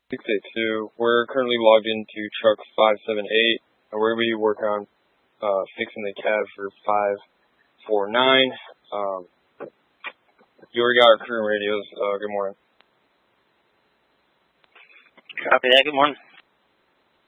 682. We're currently logged into truck 578, and we're going to be working on fixing the cab for 549. You already got our crew radios. Good morning. Copy that. Good morning.